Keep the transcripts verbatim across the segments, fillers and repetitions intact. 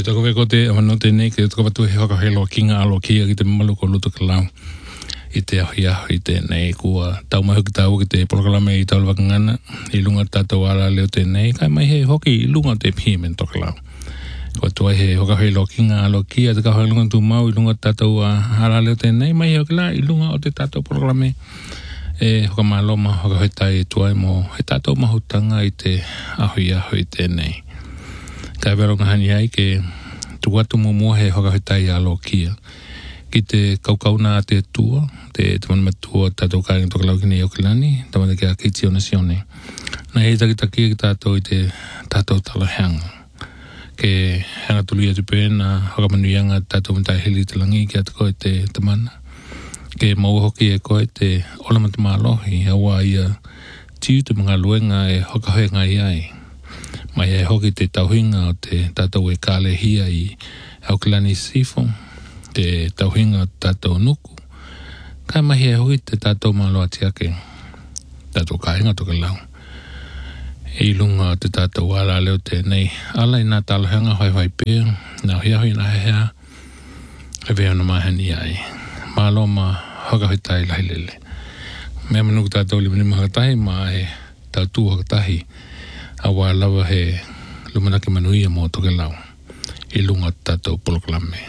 toko weko te amano te nei, ke toko watu he hoka helo kinga alo kia ki te malu ko luto ka lau. I te ahi ahi te nei kua tau mahu ki tau ki te proklame i tau wakangana i lunga tātou ala leo te nei kai mai he hoki i lunga te piemen toka lau kua tua he hoka hei lokinga alo kia te kaha lunga tu mau i lunga tātou ala leo te nei mai he hoki la i lunga o te tātou proklame e hoka maloma hoka hei tai e tuai mo he tātou mahutanga i te ahi ahi te nei kai veronga hani ai ke tu watu mo mo he hoka hei tai alo kia ki te kaukauna te tua, te te mana matua tātou kāinga toka lau kini Auckland, tamata kia Kitio Nasione. Nā hei takitaki ki tātou i te tātou talaheanga. Ke hanga tuli atu pēna, hokamanuianga tātou mtai hili te langi ki atu koe te tamana. Ke maua hoki e koe te olamata mālohi, awa ia tiu te mga luenga e hokahoenga i ai. Mai e hoki te tauhinga o te tātou e kāle hia i Auckland Sifo. Te tauhinga tātou nuku. Kai mahi e hui te tātou māloa tiake. Tātou kāinga toka lau. E ilunga te tātou ala leo te nei. Ala i nā tālohanga hoi hoi pēr. Nā hia hoi nā hea. E vea na mahani ai. Māloa ma hoka hoi tai lahi lele. Mea manuku tātou li mani maha tahi ma e tau tū hoka tahi. Awa lawa he lumanake manuia mō toka lau. Ilunga tātou poloklame.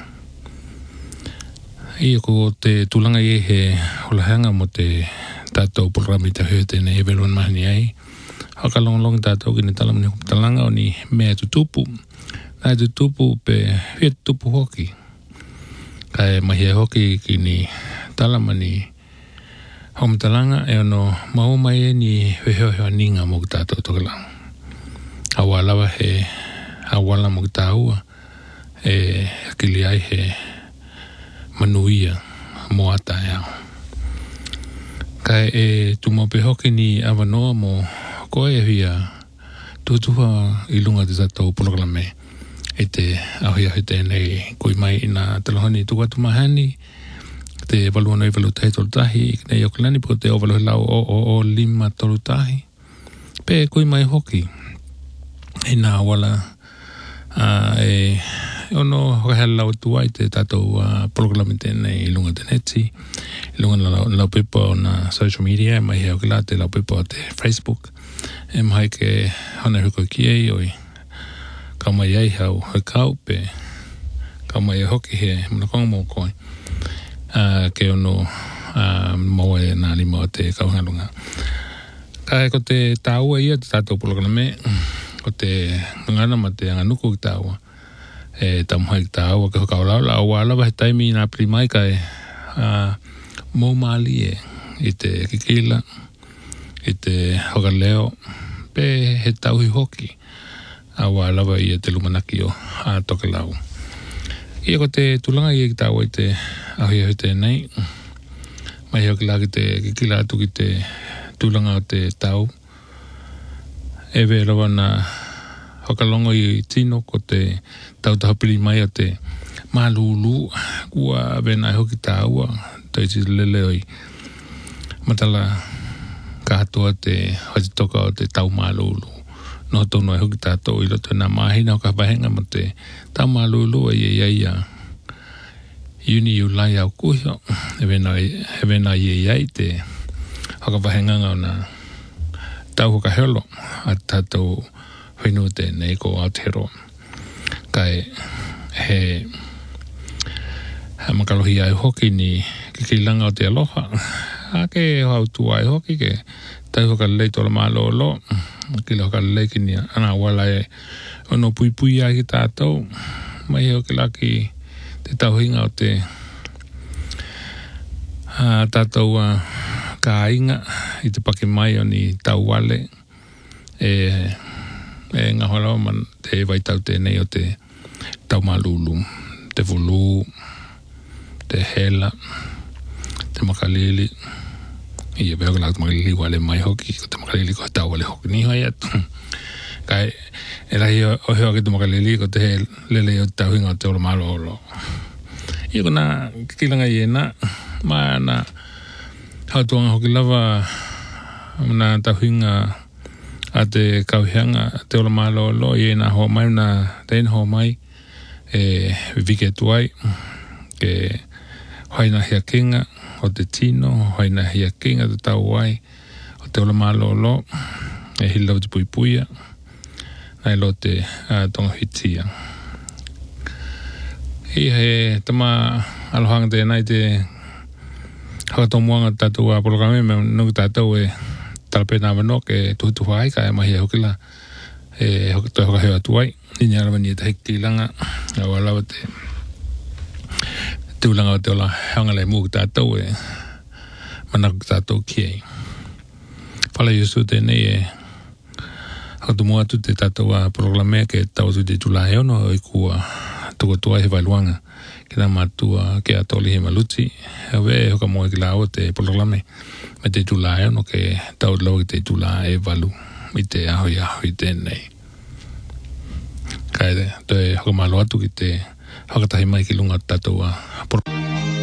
Ia ko te tulanga i he holahanga mo te tātou programi te heo tēne he veluan mahani ai. Haka longalonga tātou ki ne talamani hukutalanga o ni mea tutupu. Nā tutupu pe hea tutupu hoki. Kai mahi hoki ki ni talamani hukutalanga e ono maumai e ni heo heo ninga mo ki tātou tokalang. Awa lawa he awala mo ki tāua e akili ai he manuia mo ata ea. Kai e tumope hoki ni awanoa mo koe e hia tutuha i lunga te tātou poloklame e te ahia he tēnei kui mai ina talohani tuwatu mahani te waluana i walu tahi tolu tahi nei Auckland po te ovalu lau o o o lima tolu tahi pe kui mai hoki e nā wala uh, e ono hoka lau tuai te tātou uh, programa tēnei i lunga te neti, i lunga lau, lau pepa o na social media, mai hea ki la te lau pepa o te Facebook, e mai ke hana huko ki ei oi, kau mai ei hau hoi kau pe, kau mai e hoki he, muna konga mō koi, uh, ke ono uh, mau e nā lima o te kauhangalunga. Ka e ko te tāua ia te tātou programa, ko te ngana ma te anganuku ki tāua, e tamuhai ki tāua ke hokau lau lau alawa he taimi nā pili mai kai uh, mō māli e i te kikila i te hokaleo pe he tauhi hoki awa alawa i te lumanaki o a toke lau ia ko te tulanga i ki tāua i te ahi ahi te nei mai hoki la ki te kikila atu ki te tulanga o te tau e ve rawa na hokalongo i tino ko te tautahapili mai o te malulu kua vena e hoki tāua toi ti lele oi matala kātoa te hoti toka o te tau malulu no tono e hoki tātou i roto nā mahina o ka wahenga mo te tau malulu e ia ia uni u lai au kuhio e vena e vena ia ia te haka wahenga ngau na tau hoka helo a tātou whenua tēnei ko Aotearoa. Kai he he makalohi ai hoki ni kikilanga o te aloha. A ke hau tu ai hoki ke tai hoka lei tola malo lo. Ki le hoka lei ki ni ana wala e ono pui pui ai ki tātou. Mai hoki laki te tauhinga o te uh, tātou uh, ka inga i te pake mai o ni tau wale. E e ngā hola man te waitau tēnei o te tau malulu, te vulu, te hela, te makalili. I e veo ka lak makalili wale mai hoki, ko te makalili ko tau wale hoki ni hoi atu. Kai e rahi o heo ki te makalili ko te lele o tau hinga o te ola malo olo. I ko nā kilanga i e nā, maa nā hautuanga hoki lava nā tau hinga a te kauhianga te ola malo lo i e nā hoa mai na tein hoa mai e vike tuai ke haina hia kinga o te tino, haina hia kinga te tau wai o te ola malolo e hilau te puipuia nai lo te uh, tonga hitia. I he tama alohanga te nai te hakatomuanga tātou a polokame me nuku tātou e talapena wano ke tuhutu whai ka e mahi e hokila e toi hoka hewa tuai i ni arawani e tahiki langa a walawa te tūlanga o te ola hangale mūku tātou e manaku tātou kiei. Whala yusu te nei e hakatumua tu te tātou a polokame ke tau tu te tūlahe ono o i kua tuko tuai he wailuanga ki nā mātua ke atoli he maluti hawe e hoka moe ki lao te polokame me te tūlahe ono ke tau lau ki te tūlahe e walu i te ahoi ahoi tēnei. Kai te, toi hoka malo atu ki te hakatahi mai ki lunga tātou a